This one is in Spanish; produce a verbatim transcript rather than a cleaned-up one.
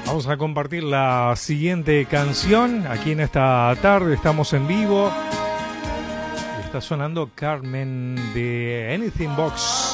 Vamos a compartir la siguiente canción aquí en esta tarde. Estamos en vivo. Y está sonando Carmen de Anything Box.